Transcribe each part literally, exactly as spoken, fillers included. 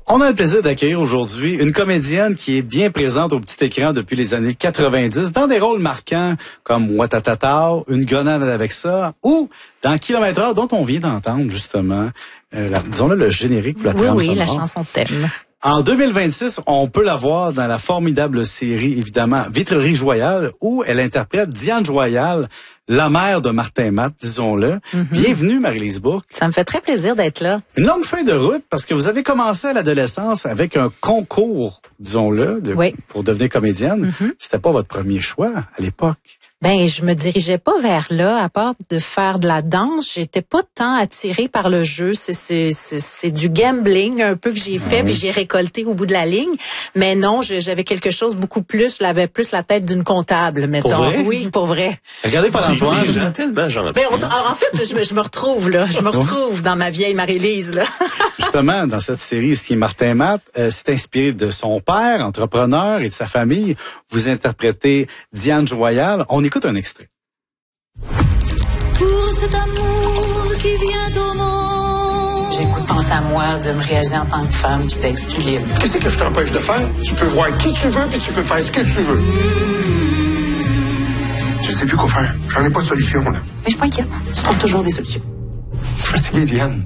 On a le plaisir d'accueillir aujourd'hui une comédienne qui est bien présente au petit écran depuis les années quatre-vingt-dix dans des rôles marquants comme Ouattatata, Une grenade avec ça ou dans Kilomètre heure dont on vient d'entendre justement, euh, la, disons-le, le générique pour la trame Oui, oui, sonore. la chanson thème. En deux mille vingt-six, on peut la voir dans la formidable série, évidemment, Vitrerie Joyal, où elle interprète Diane Joyal, la mère de Martin Matt, disons-le. Mm-hmm. Bienvenue, Marie-Lise Bourque. Ça me fait très plaisir d'être là. Une longue feuille de route, parce que vous avez commencé à l'adolescence avec un concours, disons-le, de, oui. pour devenir comédienne. Mm-hmm. C'était pas votre premier choix à l'époque. Ben, je me dirigeais pas vers là, à part de faire de la danse. J'étais pas tant attirée par le jeu. C'est, c'est, c'est, c'est du gambling un peu que j'ai fait, ah, puis oui. j'ai récolté au bout de la ligne. Mais non, je, j'avais quelque chose beaucoup plus. Je l'avais plus la tête d'une comptable, mettons. Pour vrai? Oui, pour vrai. Regardez pas l'entourage. tellement gentil. Ben, on, en fait, je, je me retrouve là. Je me retrouve dans ma vieille Marie-Lise là. Justement, dans cette série, ce qui est Martin Matt, euh, c'est inspiré de son père, entrepreneur, et de sa famille. Vous interprétez Diane Joyal. On écoute un extrait. Pour cet amour qui vient au monde. J'ai le coup de penser à moi, de me réaliser en tant que femme, puis d'être plus libre. Qu'est-ce que je t'empêche de faire? Tu peux voir qui tu veux, puis tu peux faire ce que tu veux. Mmh. Je sais plus quoi faire. J'en ai pas de solution, là. Mais je suis pas inquiète. Tu trouves toujours des solutions. Je suis fatigué, Diane.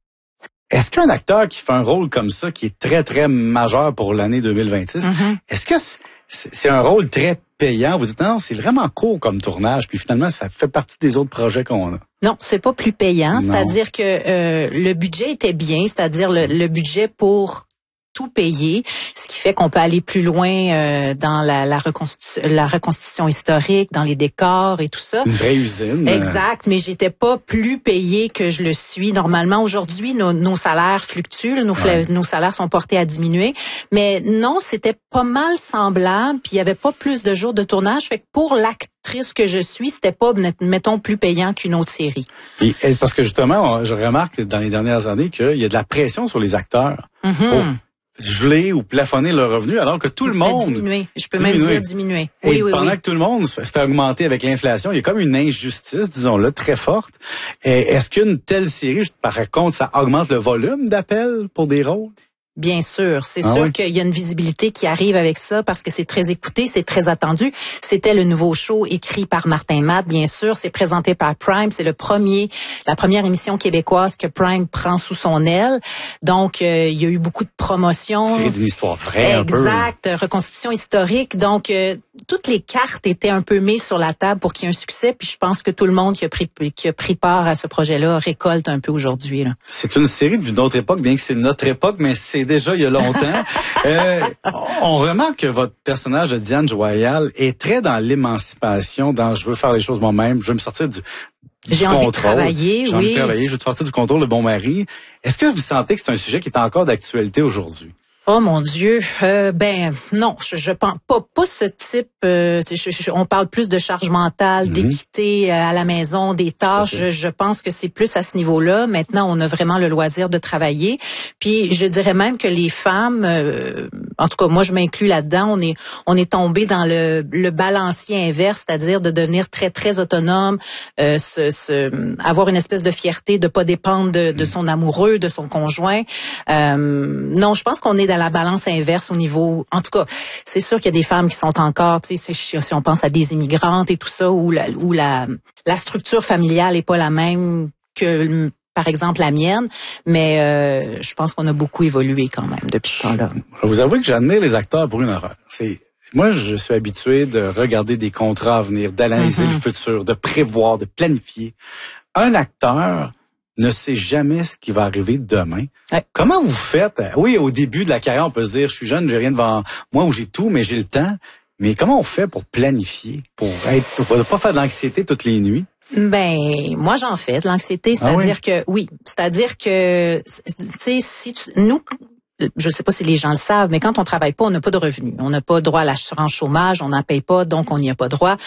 Est-ce qu'un acteur qui fait un rôle comme ça, qui est très, très majeur pour l'année deux mille vingt-six, mm-hmm. est-ce que c'est, c'est un rôle très payant? Vous dites, non, c'est vraiment court comme tournage, puis finalement, ça fait partie des autres projets qu'on a. Non, c'est pas plus payant. Non. C'est-à-dire que euh, le budget était bien, c'est-à-dire le, le budget pour tout payer, ce qui fait qu'on peut aller plus loin euh, dans la, la, reconstitu- la reconstitution historique, dans les décors et tout ça. Une vraie usine. Exact, mais j'étais pas plus payée que je le suis. Normalement, aujourd'hui, nos, nos salaires fluctuent, nos, ouais. nos salaires sont portés à diminuer, mais non, c'était pas mal semblable, puis il y avait pas plus de jours de tournage, fait que pour l'actrice que je suis, c'était pas, mettons, plus payant qu'une autre série. Et, parce que justement, je remarque dans les dernières années qu'il y a de la pression sur les acteurs. Mm-hmm. Pour geler ou plafonner leur revenu, alors que tout le monde... Diminuer. Je peux diminuer. même dire diminuer. Et oui, oui, pendant oui. que tout le monde se fait augmenter avec l'inflation, il y a comme une injustice, disons-le, très forte. Et est-ce qu'une telle série, par contre, ça augmente le volume d'appels pour des rôles? Bien sûr, c'est ah sûr oui? qu'il y a une visibilité qui arrive avec ça parce que c'est très écouté, c'est très attendu. C'était le nouveau show écrit par Martin Matt, bien sûr, c'est présenté par Prime, c'est le premier, la première émission québécoise que Prime prend sous son aile. Donc, euh, il y a eu beaucoup de promotions. C'est une histoire vraie exact, un peu. Reconstitution historique. Donc, euh, toutes les cartes étaient un peu mises sur la table pour qu'il y ait un succès. Puis, je pense que tout le monde qui a pris qui a pris part à ce projet-là récolte un peu aujourd'hui. Là. C'est une série d'une autre époque, bien que c'est notre époque, mais c'est déjà il y a longtemps. euh, on remarque que votre personnage de Diane Joyal est très dans l'émancipation, dans je veux faire les choses moi-même, je veux me sortir du, du J'ai contrôle. envie de travailler, J'ai oui. envie de travailler, je veux sortir du contrôle, le bon mari. Est-ce que vous sentez que c'est un sujet qui est encore d'actualité aujourd'hui? Oh mon Dieu, euh, ben non, je, je pense pas pas ce type. Euh, je, je, on parle plus de charge mentale, mm-hmm. d'équité euh, à la maison, des tâches. Je, je pense que c'est plus à ce niveau-là. Maintenant, on a vraiment le loisir de travailler. Puis, je dirais même que les femmes, euh, en tout cas, moi, je m'inclus là-dedans. On est on est tombé dans le, le balancier inverse, c'est-à-dire de devenir très très autonome, euh, se, se, avoir une espèce de fierté, de pas dépendre de, de son amoureux, de son conjoint. Euh, non, je pense qu'on est dans la balance inverse au niveau... En tout cas, c'est sûr qu'il y a des femmes qui sont encore, tu sais, si on pense à des immigrantes et tout ça, où la, où la, la structure familiale est pas la même que, par exemple, la mienne, mais euh, je pense qu'on a beaucoup évolué quand même depuis ce temps-là. Je vais vous avouer que j'admire les acteurs pour une erreur. C'est... Moi, je suis habitué de regarder des contrats à venir, d'analyser mm-hmm. le futur, de prévoir, de planifier. Un acteur ne sait jamais ce qui va arriver demain. Ouais. Comment vous faites? Oui, au début de la carrière, on peut se dire, je suis jeune, j'ai rien devant moi ou j'ai tout, mais j'ai le temps. Mais comment on fait pour planifier, pour être, pour ne pas faire de l'anxiété toutes les nuits? Ben, moi, j'en fais de l'anxiété, c'est-à-dire ah oui? que, oui, c'est-à-dire que, tu sais, si tu, nous, je sais pas si les gens le savent, mais quand on travaille pas, on n'a pas de revenus. On n'a pas droit à l'assurance chômage, on n'en paye pas, donc on n'y a pas droit.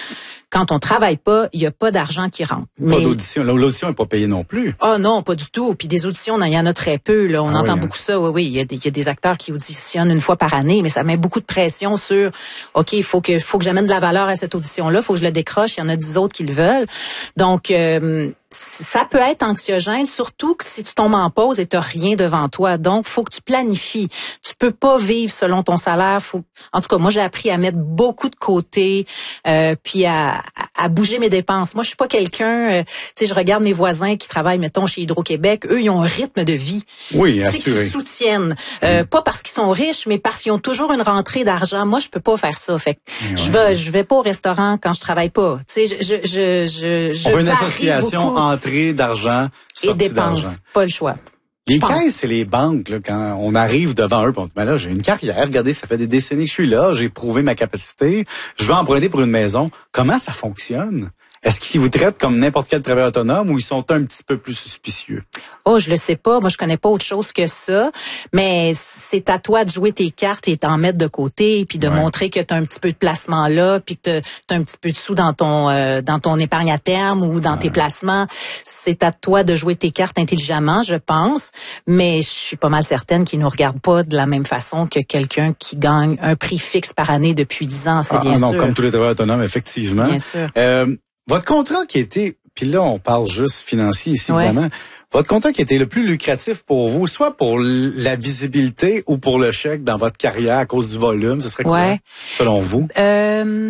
Quand on travaille pas, il y a pas d'argent qui rentre. Pas Mais... d'audition. L'audition n'est pas payée non plus. Ah oh non, pas du tout. Puis des auditions, il y en a très peu. Là. On ah entend oui, beaucoup hein. ça. Oui, oui. Il y, a des, il y a des acteurs qui auditionnent une fois par année, mais ça met beaucoup de pression sur OK, il faut que faut que j'amène de la valeur à cette audition-là, il faut que je le décroche. Il y en a dix autres qui le veulent. Donc euh, ça peut être anxiogène, surtout que si tu tombes en pause et tu n'as rien devant toi. Donc, faut que tu planifies. Tu peux pas vivre selon ton salaire. Faut... En tout cas, moi, j'ai appris à mettre beaucoup de côté, euh, puis à, à bouger mes dépenses. Moi, je suis pas quelqu'un... Euh, tu sais, je regarde mes voisins qui travaillent, mettons, chez Hydro-Québec. Eux, ils ont un rythme de vie. Oui, assuré. Tu sais, qu'ils soutiennent. Euh, mmh. Pas parce qu'ils sont riches, mais parce qu'ils ont toujours une rentrée d'argent. Moi, je peux pas faire ça. Fait que ouais. je vais, je vais pas au restaurant quand je travaille pas. Tu sais, je, je, je, je, je On veut une association beaucoup. Entrée d'argent, sortie et dépenses, d'argent. Pas le choix. Les caisses et les banques, là, quand on arrive devant eux, on dit, ben là, j'ai une carrière, regardez, ça fait des décennies que je suis là, j'ai prouvé ma capacité, je veux emprunter pour une maison. Comment ça fonctionne? Est-ce qu'ils vous traitent comme n'importe quel travailleur autonome ou ils sont un petit peu plus suspicieux? Oh, je le sais pas. Moi, je connais pas autre chose que ça. Mais c'est à toi de jouer tes cartes et t'en mettre de côté, puis de ouais. montrer que tu as un petit peu de placement là, puis que tu as un petit peu de sous dans ton euh, dans ton épargne à terme ou dans ouais. tes placements. C'est à toi de jouer tes cartes intelligemment, je pense. Mais je suis pas mal certaine qu'ils nous regardent pas de la même façon que quelqu'un qui gagne un prix fixe par année depuis dix ans. C'est ah, bien ah, non, sûr. Comme tous les travailleurs autonomes, effectivement. Bien sûr. Euh, Votre contrat qui était, puis là on parle juste financier ici ouais. évidemment, votre contrat qui était le plus lucratif pour vous, soit pour la visibilité ou pour le chèque dans votre carrière à cause du volume, ce serait quoi, ouais. selon vous? Euh...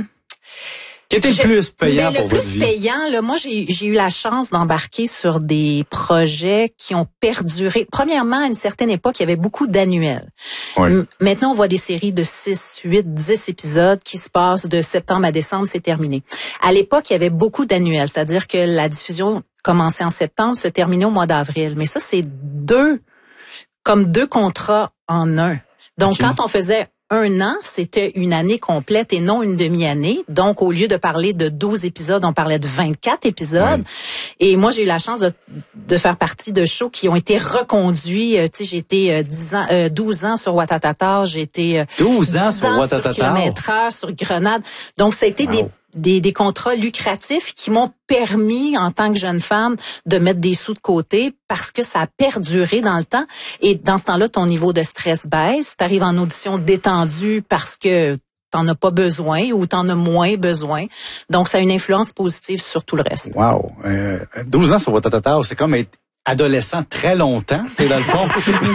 Qui était je, le plus payant ben, pour votre vie? Le plus payant, là, moi, j'ai, j'ai eu la chance d'embarquer sur des projets qui ont perduré. Premièrement, à une certaine époque, il y avait beaucoup d'annuels. Oui. M- maintenant, on voit des séries de six, huit, dix épisodes qui se passent de septembre à décembre, c'est terminé. À l'époque, il y avait beaucoup d'annuels, c'est-à-dire que la diffusion commençait en septembre, se terminait au mois d'avril. Mais ça, c'est deux, comme deux contrats en un. Donc, okay. quand on faisait un an, c'était une année complète et non une demi-année. Donc, au lieu de parler de douze épisodes, on parlait de vingt-quatre épisodes. Ouais. Et moi, j'ai eu la chance de, de faire partie de shows qui ont été reconduits. Tu sais, j'ai été dix ans, euh, douze ans sur Ouattatata. J'ai été douze ans sur Ouattatata. Sur Kilomètre-heure, sur Grenade. Donc, ça a été wow. des Des, des contrats lucratifs qui m'ont permis, en tant que jeune femme, de mettre des sous de côté parce que ça a perduré dans le temps. Et dans ce temps-là, ton niveau de stress baisse. Tu arrives en audition détendu parce que t'en as pas besoin ou t'en as moins besoin. Donc, ça a une influence positive sur tout le reste. Wow! Euh, douze ans sur Ouattatata, c'est comme être adolescent très longtemps, c'est dans le fond.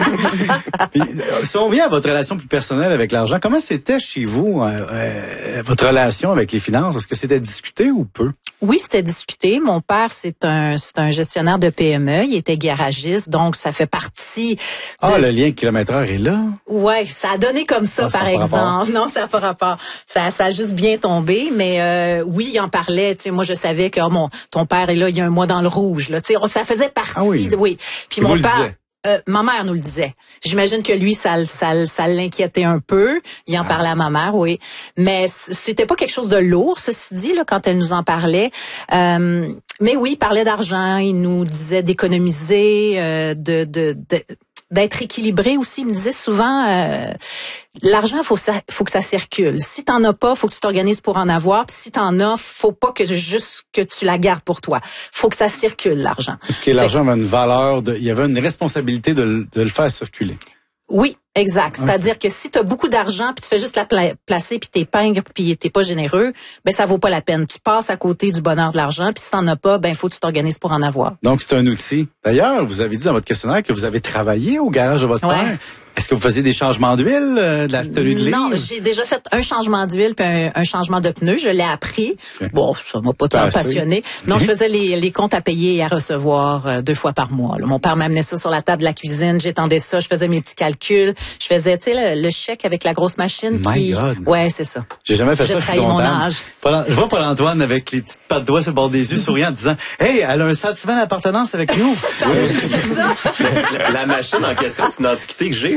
Puis, si on vient à votre relation plus personnelle avec l'argent, comment c'était chez vous, euh, euh, votre relation avec les finances? Est-ce que c'était discuté ou peu? Oui, c'était discuté. Mon père, c'est un c'est un gestionnaire de P M E. Il était garagiste, donc ça fait partie de... Ah, le lien kilomètre-heure est là? Ouais, ça a donné comme ça, ah, par ça exemple. Non, ça n'a pas rapport. Ça, ça a juste bien tombé, mais euh, oui, il en parlait. Tu sais, moi, je savais que oh, mon, ton père est là, il y a un mois dans le rouge. Là, tu sais, ça faisait partie. Ah oui. Oui. Puis Et mon père. Euh, ma mère nous le disait. J'imagine que lui, ça, ça, ça l'inquiétait un peu. Il en ah. parlait à ma mère, oui. Mais c'était pas quelque chose de lourd, ceci dit, là, quand elle nous en parlait. Euh, mais oui, il parlait d'argent. Il nous disait d'économiser, euh, de, de, de d'être équilibré aussi. Il me disait souvent, euh, l'argent, faut ça, faut que ça circule. Si t'en as pas, faut que tu t'organises pour en avoir. Puis si t'en as, faut pas que juste que tu la gardes pour toi. Faut que ça circule, l'argent. OK, l'argent avait une valeur, de, il y avait une responsabilité de, de le faire circuler. Oui, exact. C'est-à-dire okay. que si tu as beaucoup d'argent puis tu fais juste la pla- placer puis t'épingres puis t'es pas généreux, ben ça vaut pas la peine. Tu passes à côté du bonheur de l'argent puis si t'en as pas, ben faut que tu t'organises pour en avoir. Donc c'est un outil. D'ailleurs, vous avez dit dans votre questionnaire que vous avez travaillé au garage de votre ouais. père. Est-ce que vous faisiez des changements d'huile, euh, de la tenue de livre? Non, j'ai déjà fait un changement d'huile puis un, un changement de pneus. Je l'ai appris. Okay. Bon, ça m'a pas tant passionné. Non, je faisais les, les comptes à payer et à recevoir euh, deux fois par mois. Là. Mon père m'amenait ça sur la table de la cuisine. J'étendais ça. Je faisais mes petits calculs. Je faisais, tu sais, le, le chèque avec la grosse machine. My qui... God. Ouais, c'est ça. J'ai jamais fait je ça. Je trahis mon âge. Paul, je vois Paul-Antoine avec les petites pattes de doigts sur le bord des yeux, souriant, en disant, hey, elle a un sentiment d'appartenance avec nous. T'as juste ça. la, la machine en question, c'est une antiquité que j'ai.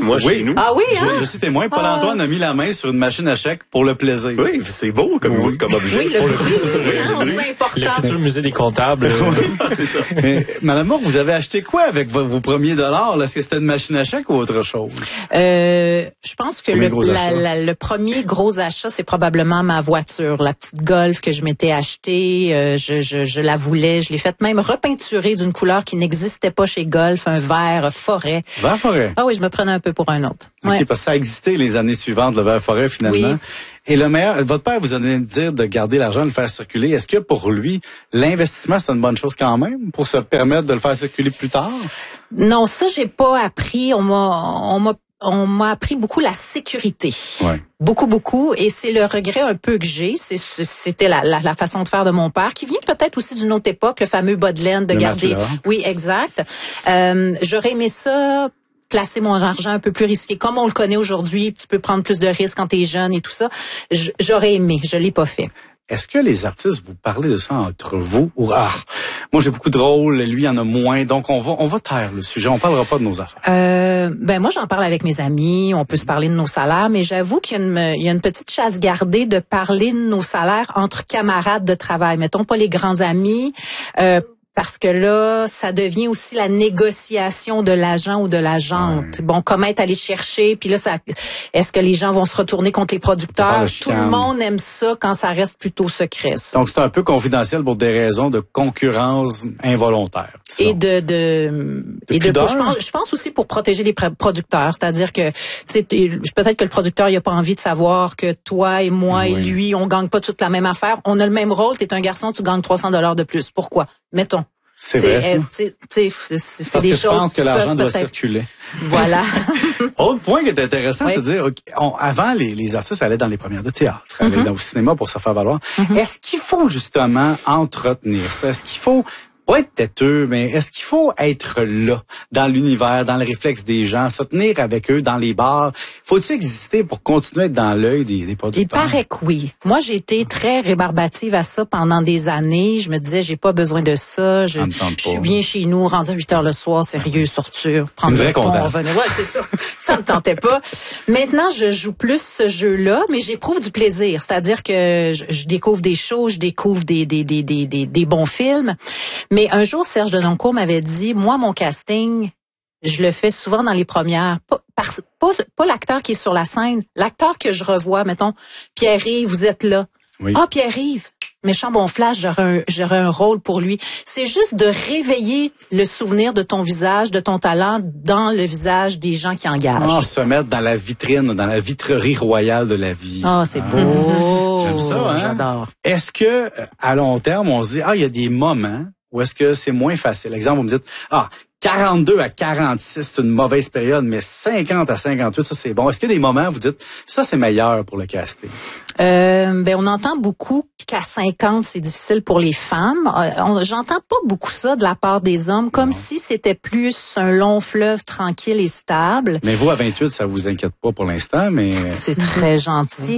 moi, oui. chez nous. Ah oui, hein? Je, je suis témoin. Paul-Antoine a mis la main sur une machine à chèques pour le plaisir. Oui, c'est beau comme, oui. comme objet. Oui, le pour bruit le aussi, hein, c'est important. Le futur musée des comptables. Oui, c'est ça. Mais, Madame Moore, vous avez acheté quoi avec vos, vos premiers dollars? Est-ce que c'était une machine à chèques ou autre chose? Euh, je pense que le, la, la, le premier gros achat, c'est probablement ma voiture, la petite Golf que je m'étais achetée. Euh, je, je, je la voulais. Je l'ai faite même repeinturer d'une couleur qui n'existait pas chez Golf, un vert forêt. Vert forêt? Ah oui, je me prenais un peu pour un autre. OK, Ouais. parce que ça a existé les années suivantes, le vert forêt, finalement. Oui. Et le meilleur, votre père vous a donné de dire de garder l'argent, de le faire circuler. Est-ce que pour lui, l'investissement, c'est une bonne chose quand même, pour se permettre de le faire circuler plus tard? Non, ça, j'ai pas appris. On m'a, on m'a, on m'a appris beaucoup la sécurité. Ouais. Beaucoup, beaucoup. Et c'est le regret un peu que j'ai. C'est, c'était la, la, la façon de faire de mon père, qui vient peut-être aussi d'une autre époque, le fameux bas de laine, de Le garder. matelas. Oui, exact. Euh, j'aurais aimé ça, placer mon argent un peu plus risqué. Comme on le connaît aujourd'hui, tu peux prendre plus de risques quand t'es jeune et tout ça. J- j'aurais aimé. Je l'ai pas fait. Est-ce que les artistes, vous parlez de ça entre vous? Ou, ah, moi, j'ai beaucoup de rôles, lui, il en a moins. Donc, on va, on va taire le sujet. On parlera pas de nos affaires. Euh, ben moi, j'en parle avec mes amis. On peut se parler de nos salaires, mais j'avoue qu'il y a une, il y a une petite chasse gardée de parler de nos salaires entre camarades de travail. Mettons pas les grands amis. Euh, Parce que là, ça devient aussi la négociation de l'agent ou de l'agente. Ouais. Bon, comment être allé chercher, puis là, ça, est-ce que les gens vont se retourner contre les producteurs? Faire le Tout le chicane. monde aime ça quand ça reste plutôt secret, ça. Donc, c'est un peu confidentiel pour des raisons de concurrence involontaire. Et disons. de, de, De et de, pudeur? je pense, je pense aussi pour protéger les pr- producteurs. C'est-à-dire que, tu sais, t'es- peut-être que le producteur, il a pas envie de savoir que toi et moi Oui. et lui, on gagne pas toute la même affaire. On a le même rôle. T'es un garçon, tu gagnes trois cents dollars de plus. Pourquoi? Mettons. C'est vrai, ça. est- C'est c'est- c'est- c'est Parce des que je choses pense que qui l'argent peuvent doit peut-être- circuler. Voilà. Autre point qui est intéressant, Oui. c'est de dire, OK, on- avant, les, les artistes allaient dans les premières de théâtre, allaient Mm-hmm. dans, au cinéma pour se faire valoir. Est-ce qu'il faut justement entretenir ça? Est-ce qu'il faut pas être têteux, mais est-ce qu'il faut être là, dans l'univers, dans le réflexe des gens, se tenir avec eux dans les bars? Faut-il exister pour continuer à être dans l'œil des, des Il producteurs? paraît que oui. Moi, j'ai été très rébarbative à ça pendant des années. Je me disais, j'ai pas besoin de ça. Je, Ça me tente je suis pas. bien chez nous, rendu à huit heures le soir, sérieux, sortir, prendre Une vraie le pont, comptable. revenir. Ouais, c'est ça. Ça me tentait pas. Maintenant, je joue plus ce jeu-là, mais j'éprouve du plaisir. C'est-à-dire que je, je découvre des choses, je découvre des, des, des, des, des, des bons films. Mais un jour, Serge Denoncourt m'avait dit, moi, mon casting, je le fais souvent dans les premières. Pas, par, pas, pas l'acteur qui est sur la scène, l'acteur que je revois, mettons, Pierre-Yves, vous êtes là. Oui. Ah, Pierre-Yves, méchant bon flash, j'aurais un, j'aurais un rôle pour lui. C'est juste de réveiller le souvenir de ton visage, de ton talent dans le visage des gens qui engagent. Ah, se mettre dans la vitrine, dans la vitrerie royale de la vie. Ah, c'est beau. J'aime ça, hein? J'adore. Est-ce que, à long terme, on se dit, ah, il y a des moments où est-ce que c'est moins facile? Exemple, vous me dites, ah, quarante-deux à quarante-six, c'est une mauvaise période, mais cinquante à cinquante-huit, ça, c'est bon. Est-ce qu'il y a des moments où vous dites, ça, c'est meilleur pour le casting? Euh, ben on entend beaucoup qu'à cinquante c'est difficile pour les femmes. Euh, on- j'entends pas beaucoup ça de la part des hommes, comme Non. si c'était plus un long fleuve tranquille et stable. Mais vous, à vingt-huit, ça vous inquiète pas pour l'instant, mais... C'est très gentil.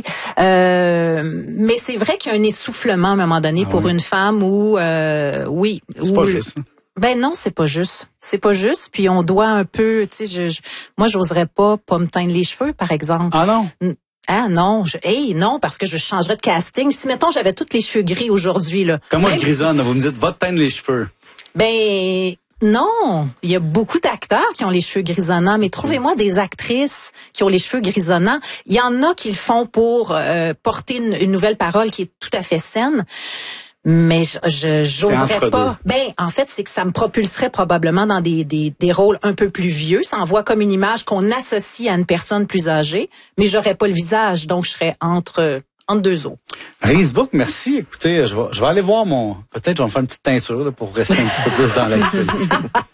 Euh, mais c'est vrai qu'il y a un essoufflement à un moment donné Ah pour oui. une femme où, euh, oui, C'est où pas le- juste. Ben non, c'est pas juste. C'est pas juste. Puis on doit un peu, tu sais, je, je- moi j'oserais pas pas me teindre les cheveux, par exemple. Ah non? Ah non, je, hey non, parce que je changerais de casting. Si mettons j'avais tous les cheveux gris aujourd'hui là. Comme moi, je Même grisonne, vous me dites, va te teindre les cheveux. Ben non, il y a beaucoup d'acteurs qui ont les cheveux grisonnants, mais trouvez-moi des actrices qui ont les cheveux grisonnants. Il y en a qui le font pour euh, porter une, une nouvelle parole qui est tout à fait saine. Mais je, je j'oserais entre pas. deux. Ben en fait, c'est que ça me propulserait probablement dans des, des des rôles un peu plus vieux. Ça envoie comme une image qu'on associe à une personne plus âgée, mais j'aurais pas le visage, donc je serais entre entre deux eaux. Risebook, merci. Écoutez, je vais, je vais aller voir mon... Peut-être je vais me faire une petite teinture là, pour rester un petit peu plus dans l'actualité.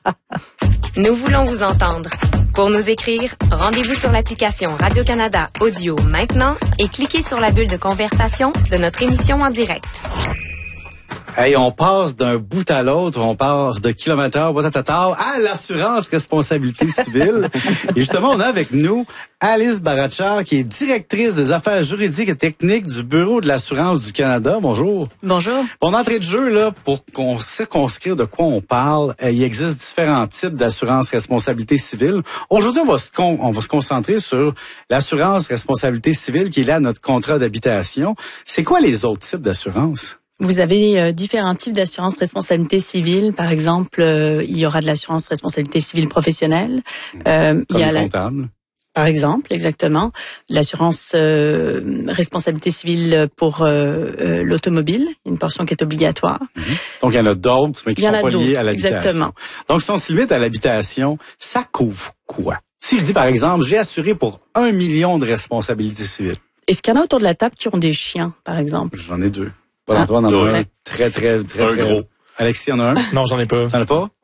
Nous voulons vous entendre. Pour nous écrire, rendez-vous sur l'application Radio-Canada Audio maintenant et cliquez sur la bulle de conversation de notre émission en direct. Hey, on passe d'un bout à l'autre, on passe de kilomètre heure, watatata, à l'assurance responsabilité civile. Et justement, on a avec nous Alice Barachar, qui est directrice des affaires juridiques et techniques du Bureau de l'assurance du Canada. Bonjour. Bonjour. Pour entrée de jeu, là, pour qu'on circonscrire de quoi on parle, euh, il existe différents types d'assurance responsabilité civile. Aujourd'hui, on va se con- on va se concentrer sur l'assurance responsabilité civile qui est là à notre contrat d'habitation. C'est quoi les autres types d'assurance? Vous avez euh, différents types d'assurance responsabilité civile. Par exemple, euh, il y aura de l'assurance responsabilité civile professionnelle. Euh, Comme il y a le la... comptable. Par exemple, exactement. L'assurance euh, responsabilité civile pour euh, euh, l'automobile, une portion qui est obligatoire. Mm-hmm. Donc, il y en a d'autres, mais qui il y sont en a pas liés d'autres, à l'habitation. exactement. Donc, si on se limite à l'habitation, ça couvre quoi? Si je dis, par exemple, j'ai assuré pour un million de responsabilités civiles. Est-ce qu'il y en a autour de la table qui ont des chiens, par exemple? J'en ai deux. Paul-Antoine en a un très, très, très, Un très... gros. Alexis en a un? Non, j'en ai pas. T'en as pas?